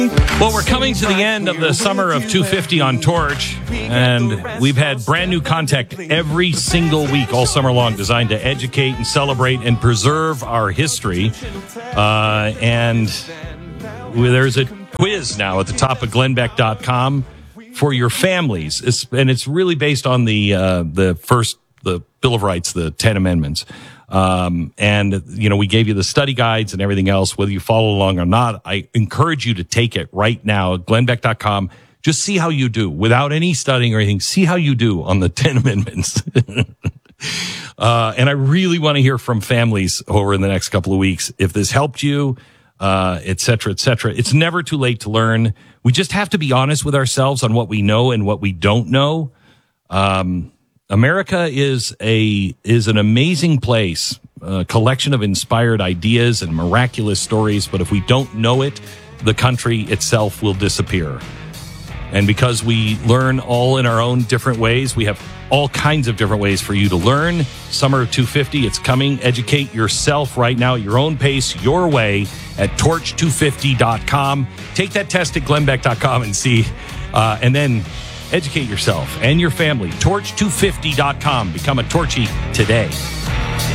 Well, we're coming to the end of the summer of 250 on Torch, and we've had brand new content every single week all summer long designed to educate and celebrate and preserve our history. And there's a quiz now at the top of glenbeck.com for your families, and it's really based on the Bill of Rights, the 10 Amendments. And, we gave you the study guides and everything else, whether you follow along or not. I encourage you to take it right now at glenbeck.com. Just see how you do without any studying or anything. See how you do on the 10 Amendments. And I really want to hear from families over in the next couple of weeks. If this helped you, et cetera, et cetera. It's never too late to learn. We just have to be honest with ourselves on what we know and what we don't know. America is an amazing place, a collection of inspired ideas and miraculous stories. But if we don't know it, the country itself will disappear. And because we learn all in our own different ways, we have all kinds of different ways for you to learn. Summer of 250, it's coming. Educate yourself right now at your own pace, your way at torch250.com. Take that test at glenbeck.com and see, and then educate yourself and your family. Torch250.com. Become a Torchy today.